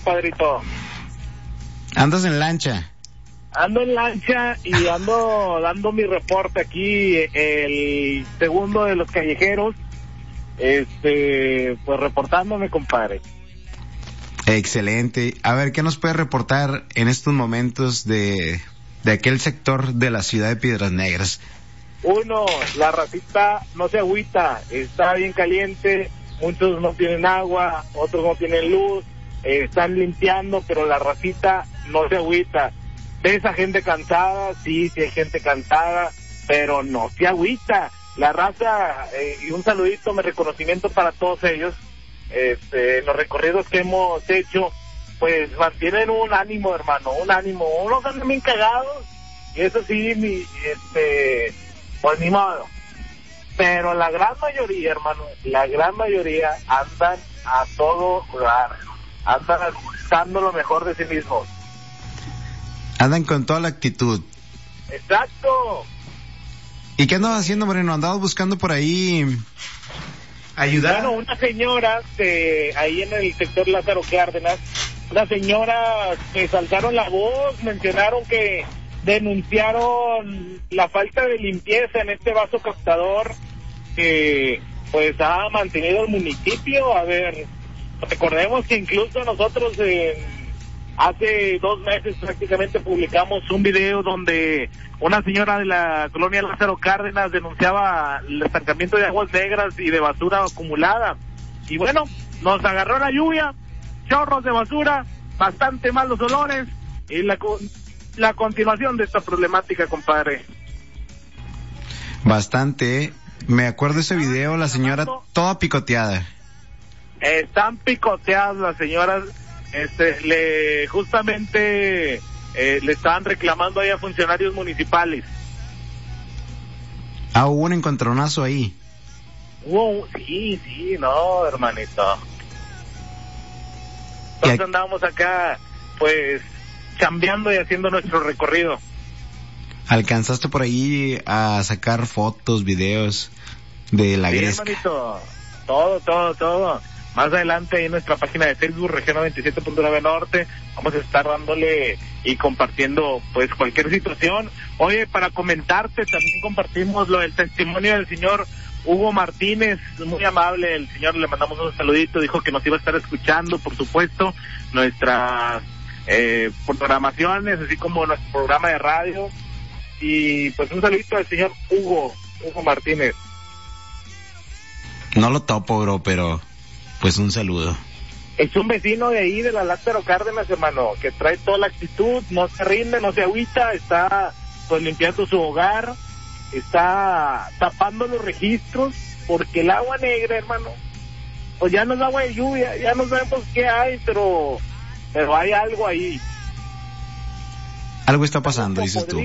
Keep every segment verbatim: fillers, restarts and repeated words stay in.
compadrito. ¿Andas en lancha? Ando en lancha y ando dando mi reporte aquí, el segundo de los callejeros, este, pues reportándome, compadre. Excelente. A ver, ¿qué nos puede reportar en estos momentos de, de aquel sector de la ciudad de Piedras Negras? Uno, la racita no se agüita, está bien caliente, muchos no tienen agua, otros no tienen luz, eh, están limpiando, pero la racita no se agüita. ¿Ves a gente cansada? Sí, sí hay gente cansada, pero no se agüita. La raza, eh, y un saludito, mi reconocimiento para todos ellos, este, los recorridos que hemos hecho, pues mantienen un ánimo, hermano, un ánimo. Unos andan bien cagados, y eso sí, mi, este, pues ni modo. Pero la gran mayoría, hermano, la gran mayoría andan a todo dar, andan dando lo mejor de sí mismos. Andan con toda la actitud. Exacto. ¿Y qué andabas haciendo, Moreno? ¿Andabas buscando por ahí ayudar? Bueno, una señora de ahí en el sector Lázaro Cárdenas, una señora que saltaron la voz, mencionaron que denunciaron la falta de limpieza en este vaso captador que pues ha mantenido el municipio. A ver, recordemos que incluso nosotros en hace dos meses prácticamente publicamos un video donde una señora de la colonia Lázaro Cárdenas denunciaba el estancamiento de aguas negras y de basura acumulada. Y bueno, nos agarró la lluvia, chorros de basura, bastante malos olores y la, la continuación de esta problemática, compadre. Bastante, ¿eh? Me acuerdo de ese video, la señora toda picoteada. Están picoteadas las señoras. Este, le justamente eh, le estaban reclamando ahí a funcionarios municipales. Ah, hubo un encontronazo ahí. Hubo, sí, sí, no, hermanito. Entonces a... andábamos acá, pues, chambeando y haciendo nuestro recorrido. ¿Alcanzaste por ahí a sacar fotos, videos de la sí, gresca? Hermanito, todo, todo, todo. Más adelante en nuestra página de Facebook, Región noventa y siete punto nueve Norte, vamos a estar dándole y compartiendo pues cualquier situación. Oye, para comentarte, también compartimos lo del testimonio del señor Hugo Martínez, muy amable, el señor, le mandamos un saludito, dijo que nos iba a estar escuchando, por supuesto, nuestras eh, programaciones, así como nuestro programa de radio, y pues un saludito al señor Hugo, Hugo Martínez. No lo topo, bro, pero... pues un saludo. Es un vecino de ahí, de la Lázaro Cárdenas, hermano, que trae toda la actitud, no se rinde, no se agüita, está pues limpiando su hogar, está tapando los registros, porque el agua negra, hermano, pues ya no es agua de lluvia, ya no sabemos qué hay, pero pero hay algo ahí. Algo está pasando, dices tú.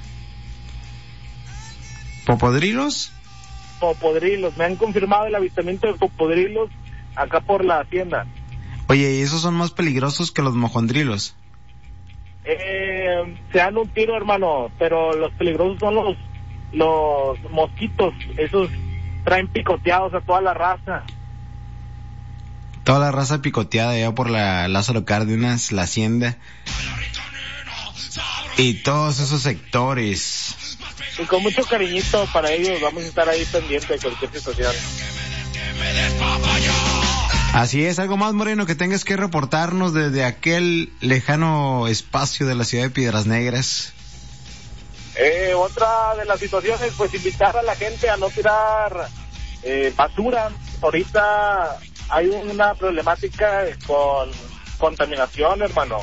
¿Popodrilos? Popodrilos, me han confirmado el avistamiento de popodrilos acá por la hacienda. Oye, ¿y esos son más peligrosos que los mojondrilos? Eh, se dan un tiro, hermano, pero los peligrosos son los los mosquitos, esos traen picoteados a toda la raza. Toda la raza picoteada ya por la Lázaro Cárdenas, la hacienda y todos esos sectores. Y con mucho cariñito para ellos, vamos a estar ahí pendientes de cualquier situación. Así es. ¿Algo más, Moreno, que tengas que reportarnos desde aquel lejano espacio de la ciudad de Piedras Negras? Eh, otra de las situaciones, pues invitar a la gente a no tirar eh, basura. Ahorita hay una problemática con contaminación, hermano.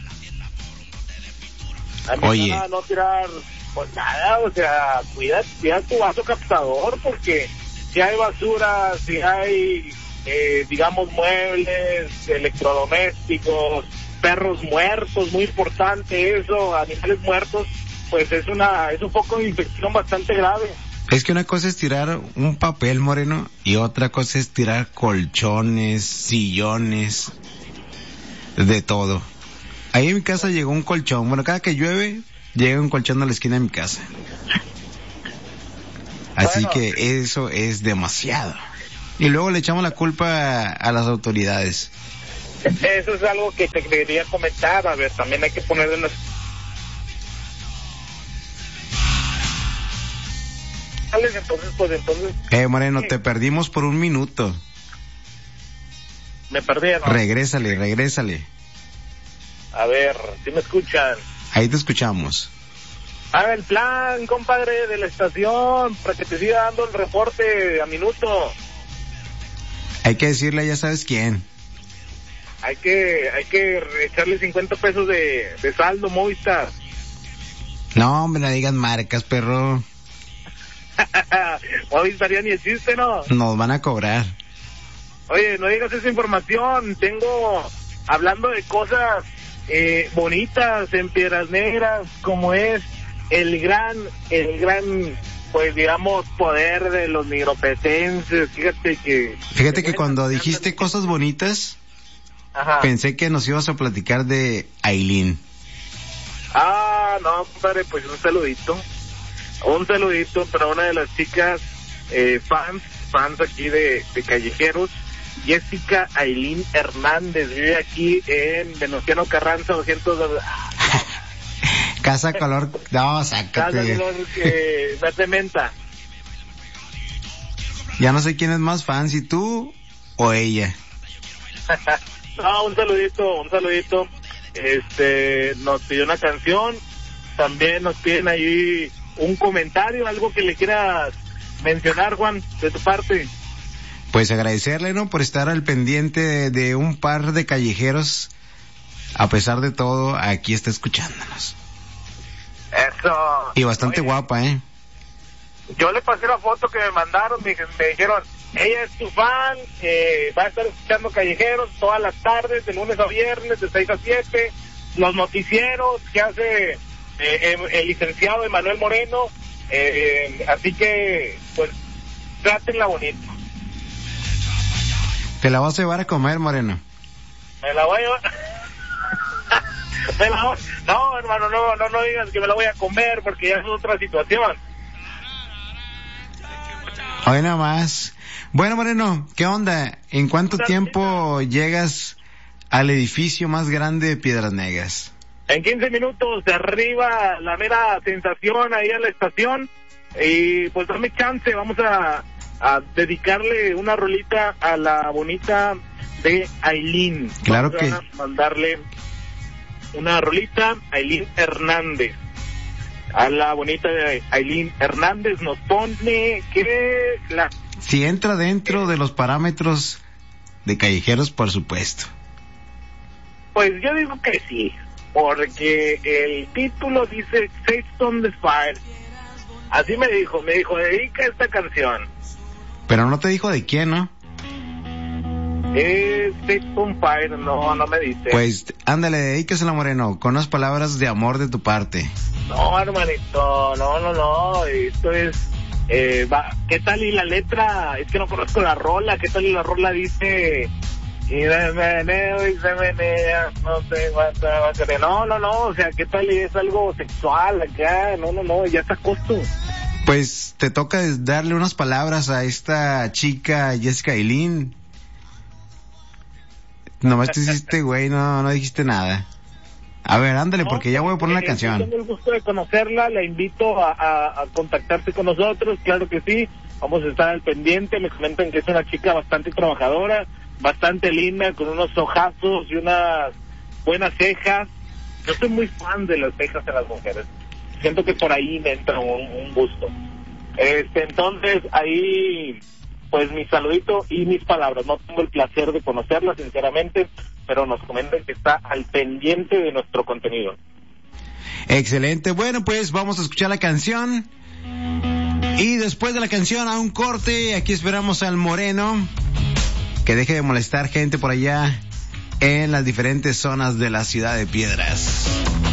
Oye, a no tirar pues nada, o sea, cuida, cuida tu vaso captador, porque si hay basura, si hay eh, digamos muebles, electrodomésticos, perros muertos, muy importante eso, animales muertos, pues es una es un foco de infección bastante grave. Es que una cosa es tirar un papel, Moreno, y otra cosa es tirar colchones, sillones, de todo. Ahí en mi casa llegó un colchón. Bueno, cada que llueve, llega un colchón a la esquina de mi casa. Así bueno, que eso es demasiado. Y luego le echamos la culpa a, a las autoridades. Eso es algo que te quería comentar. A ver, también hay que ponerle las... Entonces, pues entonces... Eh, Moreno, te perdimos por un minuto. Me perdieron. Regrésale, regrésale. A ver, si me escuchan. Ahí te escuchamos. Haga el plan, compadre, de la estación, para que te siga dando el reporte a minuto. Hay que decirle, ya sabes quién. Hay que hay que echarle cincuenta pesos de, de saldo, Movistar. No, hombre, no digas marcas, perro. Movistar ya ni existe, ¿no? Nos van a cobrar. Oye, no digas esa información. Tengo, hablando de cosas eh, bonitas en Piedras Negras, como es el gran, el gran, pues digamos, poder de los nigropetenses. Fíjate que... Fíjate que cuando dijiste cosas bonitas, ajá, pensé que nos ibas a platicar de Ailín. Ah, no, compadre, pues un saludito. Un saludito para una de las chicas eh, fans, fans aquí de, de Callejeros, Jessica Ailín Hernández. Vive aquí en Venustiano Carranza, doscientos... Casa Color... No, sácate. Casa Color eh, Verde Menta. Ya no sé quién es más fan, si tú o ella. No, un saludito, un saludito. Este, nos pidió una canción. También nos piden ahí un comentario, algo que le quieras mencionar, Juan, de tu parte. Pues agradecerle, ¿no?, por estar al pendiente de, de un par de callejeros. A pesar de todo, aquí está escuchándonos. Eso. Y bastante Oye, guapa, ¿eh? Yo le pasé la foto que me mandaron, me, me dijeron, ella es tu fan, eh, va a estar escuchando Callejeros todas las tardes, de lunes a viernes, de seis a siete, los noticieros que hace eh, el licenciado Emanuel Moreno, eh, así que, pues, trátenla bonito. Te la vas a llevar a comer, Moreno. Me la voy a llevar... me la voy... No, hermano, no, no, no digas que me la voy a comer, porque ya es otra situación. Hoy nada más. Bueno, Moreno, ¿qué onda? ¿En cuánto tiempo llegas al edificio más grande de Piedras Negras? En quince minutos, de arriba, la mera sensación ahí a la estación. Y pues dame chance, vamos a, a dedicarle una rolita a la bonita de Ailín. Claro vamos que... a mandarle una rolita a Ailín Hernández. A la bonita de Ailín Hernández nos pone que la... Si entra dentro de los parámetros de Callejeros, por supuesto. Pues yo digo que sí, porque el título dice Sex on the Fire. Así me dijo, me dijo, dedica esta canción. Pero no te dijo de quién, ¿no? Eh, Sex on Fire, no, no me dice. Pues, ándale, dedícasela, Moreno, con unas palabras de amor de tu parte. No, hermanito, no, no, no, esto es... Eh, va, ¿qué tal y la letra? Es que no conozco la rola. ¿Qué tal y la rola dice? Y de meneo y se menea, no sé cuánto va a querer. No, no, no, o sea, ¿qué tal y es algo sexual acá? No, no, no, ya está a costo. Pues te toca darle unas palabras a esta chica Jessica Ailín. Nomás te hiciste, güey, no, no dijiste nada. A ver, ándale, porque ya voy a poner la canción. Tengo el gusto de conocerla, la invito a, a, a contactarse con nosotros, claro que sí, vamos a estar al pendiente. Me comentan que es una chica bastante trabajadora, bastante linda, con unos ojazos y unas buenas cejas. Yo soy muy fan de las cejas de las mujeres, siento que por ahí me entra un, un gusto. Este, entonces, ahí, pues mi saludito y mis palabras. No tengo el placer de conocerla, sinceramente, pero nos comentan que está al pendiente de nuestro contenido. Excelente. Bueno, pues vamos a escuchar la canción. Y después de la canción, a un corte, aquí esperamos al Moreno, que deje de molestar gente por allá en las diferentes zonas de la ciudad de Piedras.